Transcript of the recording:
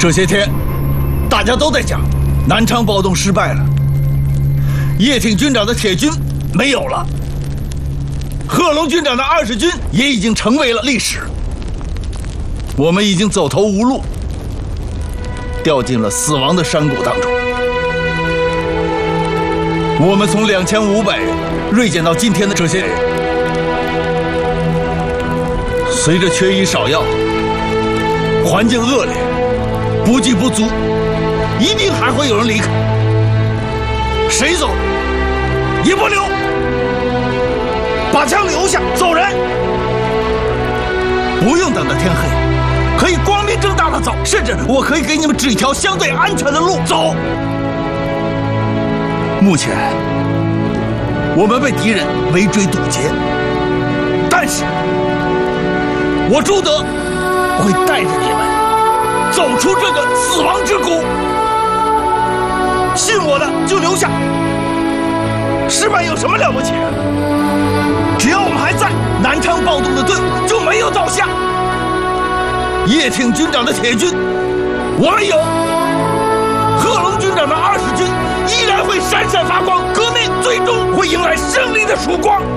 这些天，大家都在讲南昌暴动失败了，叶挺军长的铁军没有了，贺龙军长的20军也已经成为了历史。我们已经走投无路，掉进了死亡的山谷当中。我们从2500人锐减到今天的这些人，随着缺医少药，环境恶劣，补给不足，一定还会有人离开。谁走也不留，把枪留下，走人。不用等到天黑，可以光明正大的走，甚至我可以给你们指一条相对安全的路走。目前我们被敌人围追堵截，但是我朱德会带着你们走出这个死亡之谷。信我的就留下，失败有什么了不起？只要我们还在，南昌暴动的队伍就没有倒下。叶挺军长的铁军我们有，贺龙军长的20军依然会闪闪发光，革命最终会迎来胜利的曙光。